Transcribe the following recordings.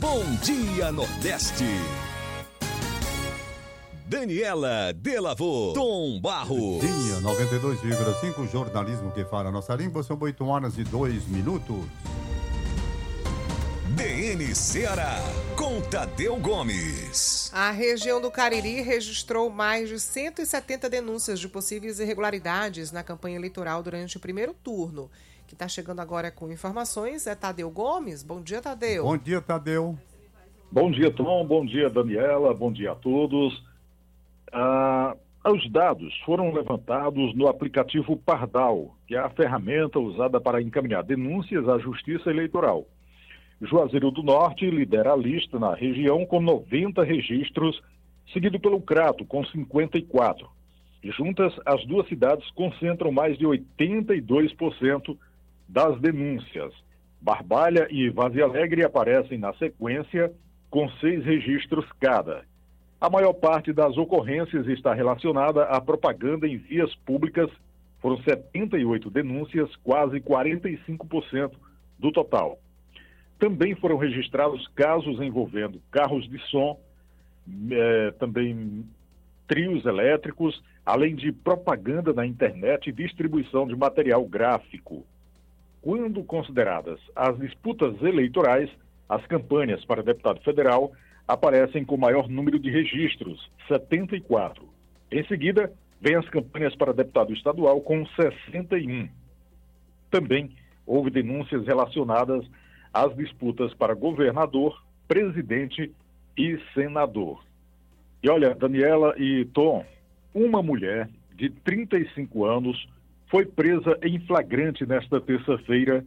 Bom Dia Nordeste. Daniela Delavô, Tom Barros. Dia 92,5, jornalismo que fala a nossa língua, são 8h02. DN Ceará, com Tadeu Gomes. A região do Cariri registrou mais de 170 denúncias de possíveis irregularidades na campanha eleitoral durante o primeiro turno. Quem está chegando agora com informações é Tadeu Gomes. Bom dia, Tadeu. Bom dia, Tadeu. Bom dia, Tom. Bom dia, Daniela. Bom dia a todos. Os dados foram levantados no aplicativo Pardal, que é a ferramenta usada para encaminhar denúncias à Justiça Eleitoral. Juazeiro do Norte lidera a lista na região com 90 registros, seguido pelo Crato, com 54. Juntas, as duas cidades concentram mais de 82% das denúncias. Barbalha e Varzea Alegre aparecem na sequência, com 6 registros cada. A maior parte das ocorrências está relacionada à propaganda em vias públicas. Foram 78 denúncias, quase 45% do total. Também foram registrados casos envolvendo carros de som, também trios elétricos, além de propaganda na internet e distribuição de material gráfico. Quando consideradas as disputas eleitorais, as campanhas para deputado federal aparecem com maior número de registros, 74. Em seguida, vem as campanhas para deputado estadual com 61. Também houve denúncias relacionadas às disputas para governador, presidente e senador. E olha, Daniela e Tom, uma mulher de 35 anos foi presa em flagrante nesta terça-feira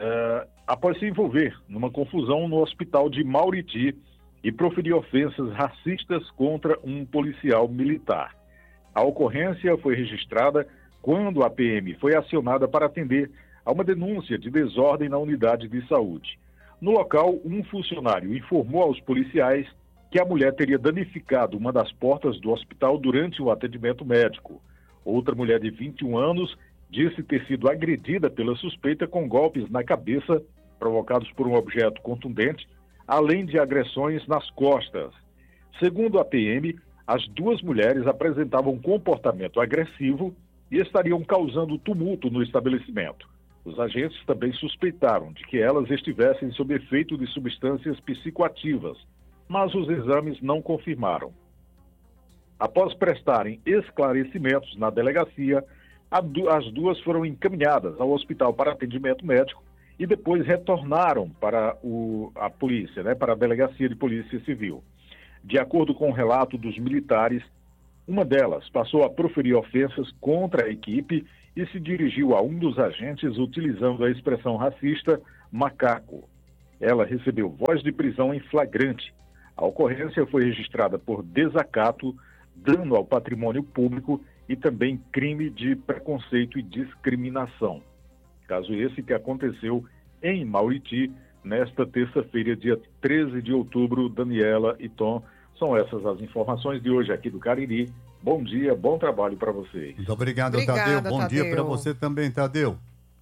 após se envolver numa confusão no hospital de Mauriti e proferir ofensas racistas contra um policial militar. A ocorrência foi registrada quando a PM foi acionada para atender a uma denúncia de desordem na unidade de saúde. No local, um funcionário informou aos policiais que a mulher teria danificado uma das portas do hospital durante o atendimento médico. Outra mulher de 21 anos disse ter sido agredida pela suspeita com golpes na cabeça, provocados por um objeto contundente, além de agressões nas costas. Segundo a PM, as duas mulheres apresentavam um comportamento agressivo e estariam causando tumulto no estabelecimento. Os agentes também suspeitaram de que elas estivessem sob efeito de substâncias psicoativas, mas os exames não confirmaram. Após prestarem esclarecimentos na delegacia, as duas foram encaminhadas ao hospital para atendimento médico e depois retornaram para a polícia, para a delegacia de polícia civil. De acordo com o relato dos militares, uma delas passou a proferir ofensas contra a equipe e se dirigiu a um dos agentes utilizando a expressão racista macaco. Ela recebeu voz de prisão em flagrante. A ocorrência foi registrada por desacato, dano ao patrimônio público e também crime de preconceito e discriminação. Caso esse que aconteceu em Mauriti, nesta terça-feira, dia 13 de outubro. Daniela e Tom, são essas as informações de hoje aqui do Cariri. Bom dia, bom trabalho para vocês. Muito obrigado, Tadeu. Bom dia para você também, Tadeu.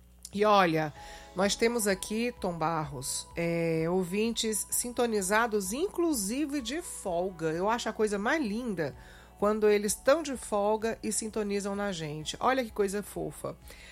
E olha, nós temos aqui, Tom Barros, ouvintes sintonizados, inclusive de folga. Eu acho a coisa mais linda quando eles estão de folga e sintonizam na gente. Olha que coisa fofa.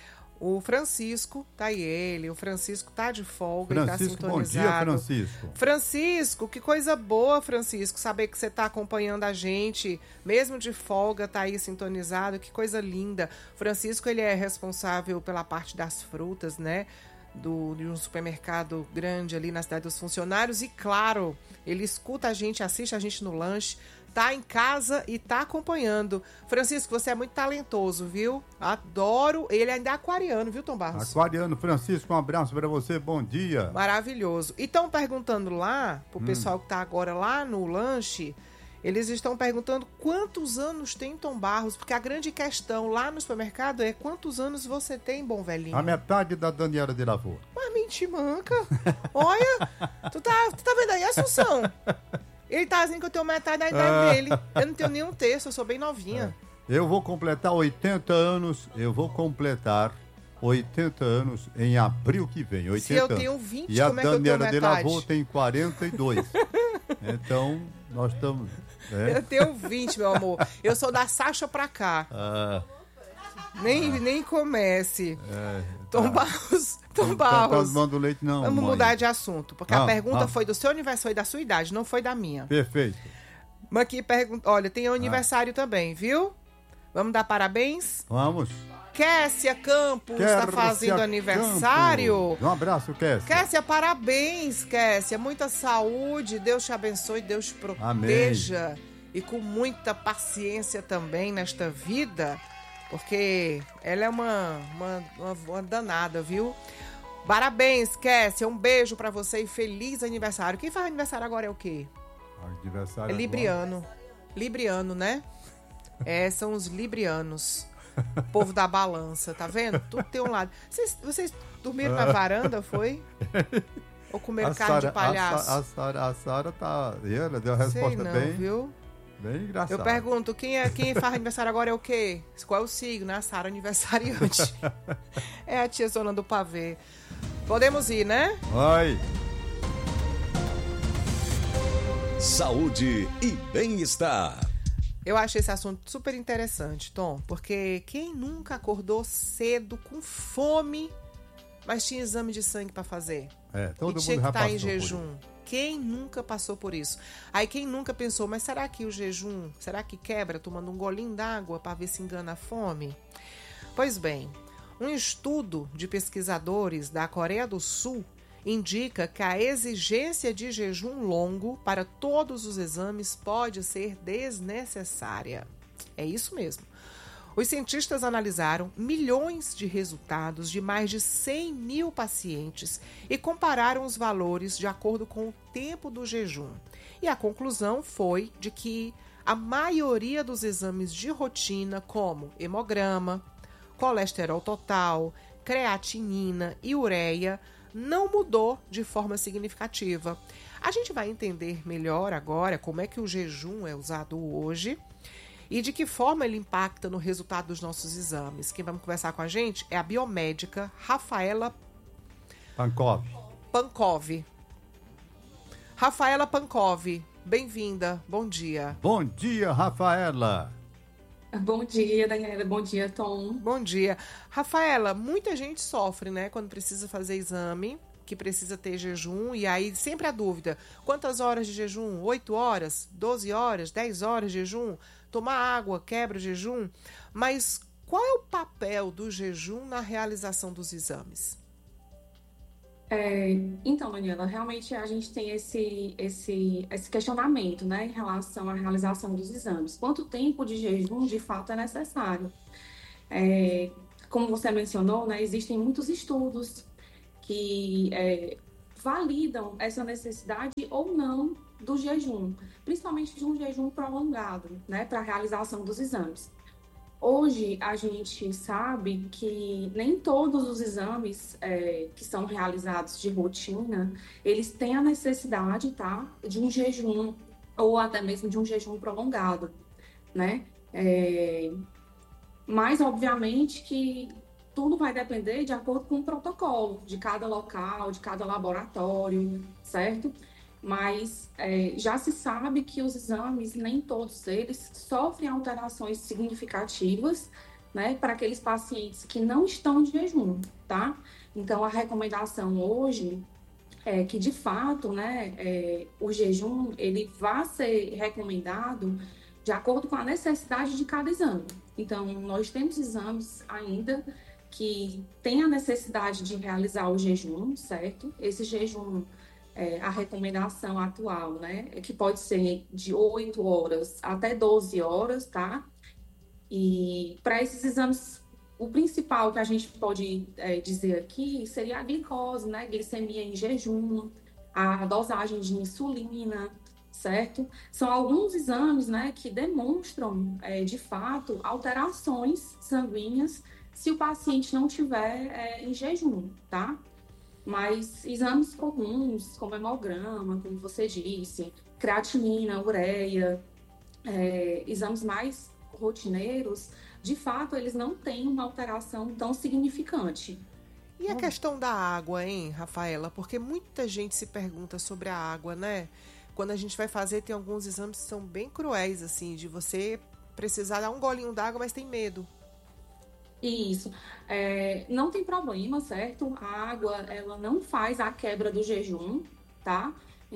O Francisco, tá aí ele, o Francisco tá de folga e tá sintonizado. Bom dia, Francisco. Francisco, que coisa boa, Francisco, saber que você tá acompanhando a gente, mesmo de folga, tá aí sintonizado, que coisa linda. Francisco, ele é responsável pela parte das frutas, né? De um supermercado grande ali na cidade dos funcionários e, claro, ele escuta a gente, assiste a gente no lanche, tá em casa e tá acompanhando. Francisco, você é muito talentoso, viu? Adoro. Ele ainda é aquariano, viu, Tom Barros? Aquariano. Francisco, um abraço para você, bom dia. Maravilhoso. E estão perguntando lá, pro pessoal que tá agora lá no lanche, eles estão perguntando quantos anos tem Tom Barros, porque a grande questão lá no supermercado é quantos anos você tem, bom velhinho. A metade da Daniela Delavô. Mas mente manca. Olha, tu tá vendo aí, Assunção? Ele tá dizendo que eu tenho metade da idade dele. Eu não tenho nenhum terço, eu sou bem novinha. Eu vou completar 80 anos, 80 anos em abril que vem. 80 Se eu anos. tenho 20, e a como é que eu tenho Daniela de metade? Lavô tem 42. Então, nós estamos... Eu tenho 20, meu amor. Eu sou da Sacha pra cá. Nem comece. Tom Barros. Não tá tomando leite, não. Vamos mãe. mudar de assunto. Porque a pergunta foi do seu aniversário e da sua idade, não foi da minha. Perfeito. Mas aqui pergunta. Olha, tem aniversário também, viu? Vamos dar parabéns? Vamos. Kessia Campos está fazendo aniversário. Campos. Um abraço, Kessia. Kessia, parabéns, Kessia. Muita saúde, Deus te abençoe, Deus te proteja. Amém. E com muita paciência também nesta vida, porque ela é uma danada, viu? Parabéns, Kessia. Um beijo pra você e feliz aniversário. Quem faz aniversário agora é o quê? Aniversário é libriano. Libriano, né? São os librianos. Povo da balança, tá vendo? Tudo tem um lado. Vocês dormiram na varanda, foi? Ou comeram carne de palhaço? A Sara tá... Ela deu a resposta não, bem... viu? Bem engraçado. Eu pergunto, quem faz aniversário agora é o quê? Qual é o signo, né? A Sara aniversariante. É a tia Zona do Pavê. Podemos ir, né? Vai. Saúde e bem-estar. Eu achei esse assunto super interessante, Tom, porque quem nunca acordou cedo com fome, mas tinha exame de sangue para fazer? Todo tinha mundo que já estar em passou jejum. Quem nunca passou por isso? Aí quem nunca pensou, mas será que o jejum, será que quebra tomando um golinho d'água para ver se engana a fome? Pois bem, um estudo de pesquisadores da Coreia do Sul indica que a exigência de jejum longo para todos os exames pode ser desnecessária. É isso mesmo. Os cientistas analisaram milhões de resultados de mais de 100 mil pacientes e compararam os valores de acordo com o tempo do jejum. E a conclusão foi de que a maioria dos exames de rotina, como hemograma, colesterol total, creatinina e ureia, não mudou de forma significativa. A gente vai entender melhor agora como é que o jejum é usado hoje e de que forma ele impacta no resultado dos nossos exames. Quem vai conversar com a gente é a biomédica Rafaela Pankov. Rafaela Pankov, bem-vinda, bom dia. Bom dia, Rafaela. Bom dia, Daniela. Bom dia, Tom. Bom dia. Rafaela, muita gente sofre, né, quando precisa fazer exame, que precisa ter jejum, e aí sempre a dúvida, quantas horas de jejum? 8 horas? 12 horas? 10 horas de jejum? Tomar água quebra o jejum? Mas qual é o papel do jejum na realização dos exames? Então, Daniela, realmente a gente tem esse questionamento, né, em relação à realização dos exames. Quanto tempo de jejum, de fato, é necessário? Como você mencionou, né, existem muitos estudos que validam essa necessidade ou não do jejum, principalmente de um jejum prolongado, né, para a realização dos exames. Hoje, a gente sabe que nem todos os exames que são realizados de rotina, eles têm a necessidade, tá, de um jejum, ou até mesmo de um jejum prolongado, né? Mas, obviamente, que tudo vai depender de acordo com o protocolo de cada local, de cada laboratório, certo? Mas já se sabe que os exames, nem todos eles, sofrem alterações significativas, né, para aqueles pacientes que não estão de jejum, tá? Então, a recomendação hoje é que, de fato, né, o jejum, ele vai ser recomendado de acordo com a necessidade de cada exame. Então, nós temos exames ainda que têm a necessidade de realizar o jejum, certo? Esse jejum... a recomendação atual, né, é que pode ser de 8 horas até 12 horas, tá? E para esses exames, o principal que a gente pode dizer aqui seria a glicose, né, glicemia em jejum, a dosagem de insulina, certo? São alguns exames, né, que demonstram, de fato, alterações sanguíneas se o paciente não tiver em jejum, tá? Mas exames comuns, como hemograma, como você disse, creatinina, ureia, exames mais rotineiros, de fato, eles não têm uma alteração tão significante. E a questão da água, hein, Rafaela? Porque muita gente se pergunta sobre a água, né? Quando a gente vai fazer, tem alguns exames que são bem cruéis, assim, de você precisar dar um golinho d'água, mas tem medo. Isso. Não tem problema, certo? A água, ela não faz a quebra do jejum, tá?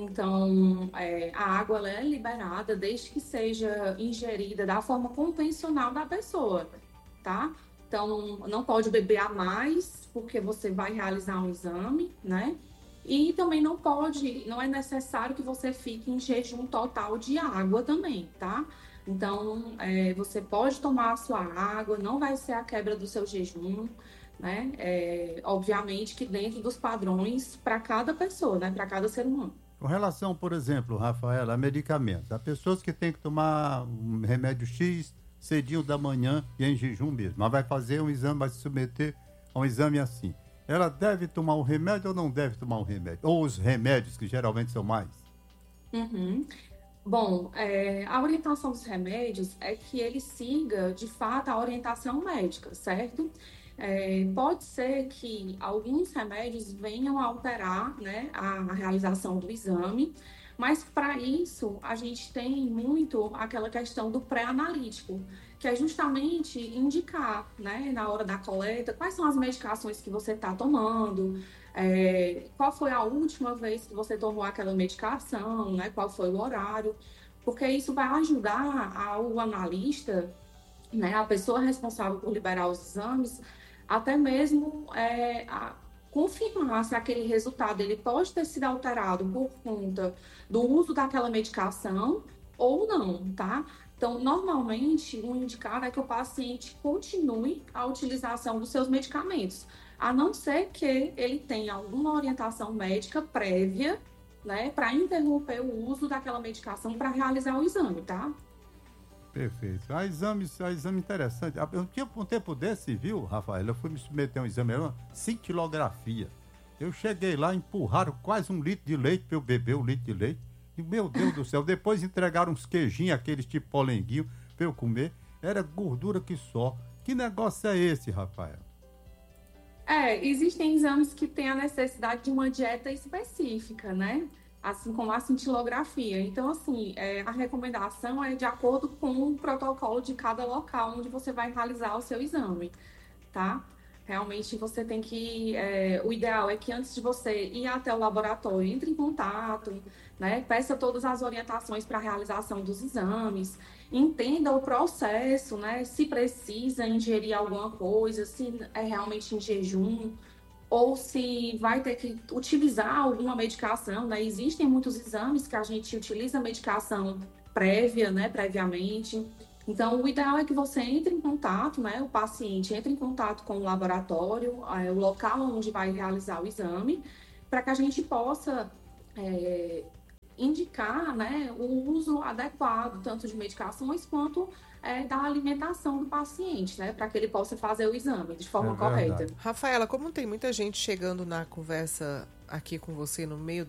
Então, a água ela é liberada desde que seja ingerida da forma convencional da pessoa, tá? Então, não pode beber a mais, porque você vai realizar um exame, né? E também não é necessário que você fique em jejum total de água também, tá? Então, você pode tomar a sua água, não vai ser a quebra do seu jejum, né? Obviamente que dentro dos padrões para cada pessoa, né? Para cada ser humano. Com relação, por exemplo, Rafaela, a medicamentos. Há pessoas que têm que tomar um remédio X cedinho da manhã e em jejum mesmo. Mas vai fazer um exame, vai se submeter a um exame assim. Ela deve tomar um remédio ou não deve tomar um remédio? Ou os remédios, que geralmente são mais? Uhum. Bom, a orientação dos remédios é que ele siga, de fato, a orientação médica, certo? Pode ser que alguns remédios venham a alterar, né, a realização do exame, mas para isso a gente tem muito aquela questão do pré-analítico, que é justamente indicar, né, na hora da coleta, quais são as medicações que você está tomando, qual foi a última vez que você tomou aquela medicação, né, qual foi o horário, porque isso vai ajudar ao analista, né, a pessoa responsável por liberar os exames, até mesmo a confirmar se aquele resultado ele pode ter sido alterado por conta do uso daquela medicação ou não, tá? Então, normalmente, o indicado é que o paciente continue a utilização dos seus medicamentos, a não ser que ele tenha alguma orientação médica prévia, né, para interromper o uso daquela medicação para realizar o exame, tá? Perfeito. Há exame interessante. Eu tinha um tempo desse, viu, Rafael? Eu fui me submeter a um exame, era uma cintilografia. Eu cheguei lá, empurraram quase 1 litro de leite para eu beber 1 litro de leite. E, meu Deus do céu, depois entregaram uns queijinhos, aqueles tipo polenguinho, para eu comer. Era gordura que só. Que negócio é esse, Rafael? Existem exames que têm a necessidade de uma dieta específica, né? Assim como a cintilografia. Então, assim, a recomendação é de acordo com o protocolo de cada local onde você vai realizar o seu exame, tá? Realmente você tem que... o ideal é que antes de você ir até o laboratório, entre em contato, né? Peça todas as orientações para a realização dos exames, entenda o processo, né? Se precisa ingerir alguma coisa, se é realmente em jejum, ou se vai ter que utilizar alguma medicação, né? Existem muitos exames que a gente utiliza medicação prévia, né? Previamente. Então, o ideal é que você entre em contato, né? O paciente entre em contato com o laboratório, o local onde vai realizar o exame, para que a gente possa indicar, né, o uso adequado, tanto de medicações quanto da alimentação do paciente, né, para que ele possa fazer o exame de forma correta. Rafaela, como tem muita gente chegando na conversa aqui com você no meio